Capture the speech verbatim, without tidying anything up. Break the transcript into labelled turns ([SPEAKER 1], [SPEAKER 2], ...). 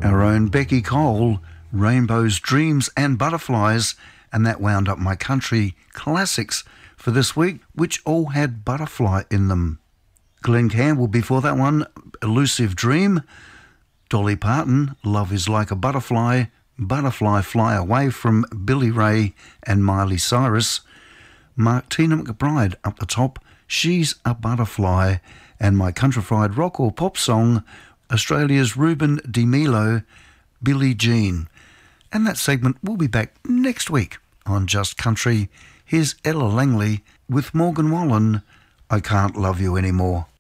[SPEAKER 1] Our own Becky Cole, Rainbows, Dreams and Butterflies, and that wound up my country classics for this week, which all had butterfly in them. Glenn Campbell before that one, Elusive Dream. Dolly Parton, Love is Like a Butterfly, Butterfly Fly Away from Billy Ray and Miley Cyrus. Martina McBride up the top, She's a Butterfly, and my countrified rock or pop song, Australia's Ruben De Milo, Billie Jean. And that segment will be back next week on Just Country. Here's Ella Langley with Morgan Wallen, I Can't Love You Anymore.